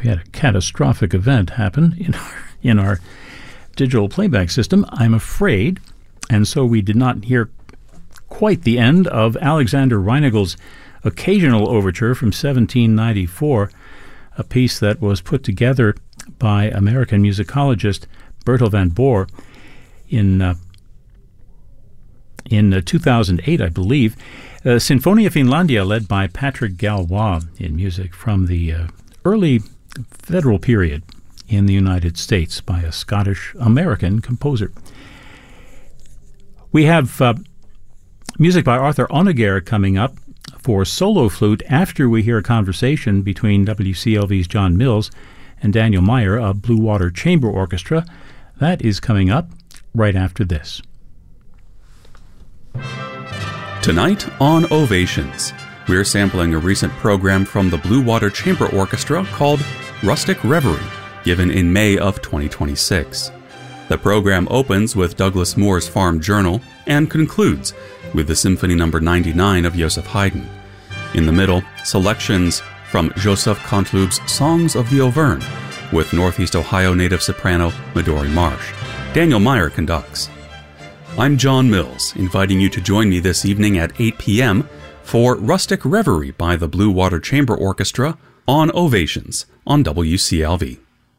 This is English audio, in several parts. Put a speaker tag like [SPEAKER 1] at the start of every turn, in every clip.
[SPEAKER 1] We had a catastrophic event happen in our digital playback system, I'm afraid, and so we did not hear quite the end of Alexander Reinagel's Occasional Overture from 1794, a piece that was put together by American musicologist Bertel van Boer in 2008, I believe. Sinfonia Finlandia, led by Patrick Galois in music from the early federal period in the United States by a Scottish-American composer. We have music by Arthur Honegger coming up for solo flute after we hear a conversation between WCLV's John Mills and Daniel Meyer of Blue Water Chamber Orchestra. That is coming up right after this.
[SPEAKER 2] Tonight on Ovations, we're sampling a recent program from the Blue Water Chamber Orchestra called Rustic Reverie, given in May of 2026. The program opens with Douglas Moore's Farm Journal and concludes with the Symphony No. 99 of Joseph Haydn. In the middle, selections from Joseph Canteloup's Songs of the Auvergne with Northeast Ohio native soprano Midori Marsh. Daniel Meyer conducts. I'm John Mills, inviting you to join me this evening at 8 p.m. for Rustic Reverie by the Blue Water Chamber Orchestra on Ovations on WCLV.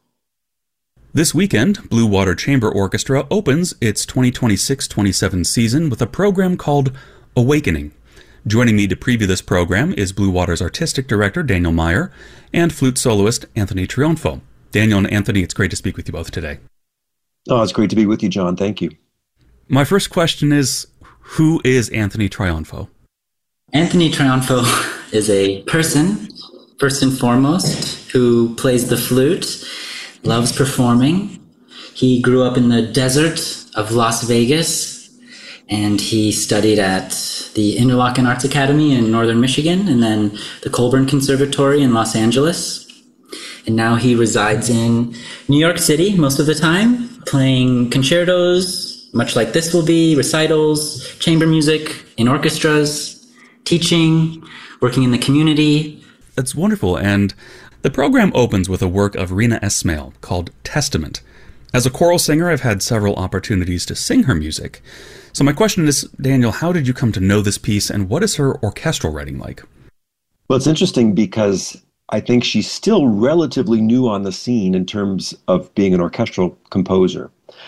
[SPEAKER 2] This weekend, Blue Water Chamber Orchestra opens its 2026-27 season with a program called Awakening. Joining me to preview this program is Blue Water's artistic director, Daniel Meyer, and flute soloist, Anthony Trionfo. Daniel and Anthony, it's great to speak with you both today.
[SPEAKER 3] Oh, it's great to be with you, John. Thank you.
[SPEAKER 2] My first question is, who is Anthony Trionfo?
[SPEAKER 4] Anthony Trionfo is a person, first and foremost, who plays the flute, loves performing. He grew up in the desert of Las Vegas, and he studied at the Interlochen Arts Academy in northern Michigan, and then the Colburn Conservatory in Los Angeles. And now he resides in New York City most of the time, playing concertos, much like this will be, recitals, chamber music, in orchestras, teaching, working in the community.
[SPEAKER 2] That's wonderful, and the program opens with a work of Rina Esmail called Testament. As a choral singer, I've had several opportunities to sing her music. So my question is, Daniel, how did you come to know this piece, and what is her orchestral writing like?
[SPEAKER 3] Well, it's interesting because I think she's still relatively new on the scene in terms of being an orchestral composer.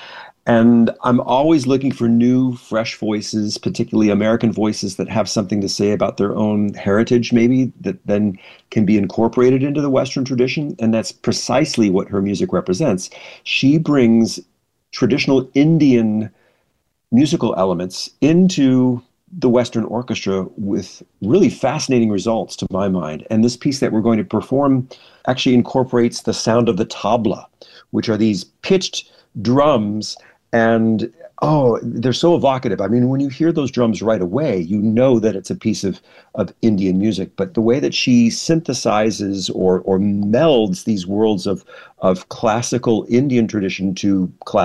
[SPEAKER 3] And I'm always looking for new, fresh voices, particularly American voices that have something to say about their own heritage, maybe, that then can be incorporated into the Western tradition. And that's precisely what her music represents. She brings traditional Indian musical elements into the Western orchestra with really fascinating results, to my mind. And this piece that we're going to perform actually incorporates the sound of the tabla, which are these pitched drums. And, they're so evocative. I mean, when you hear those drums right away, you know that it's a piece of Indian music. But the way that she synthesizes or melds these worlds of classical Indian tradition to classical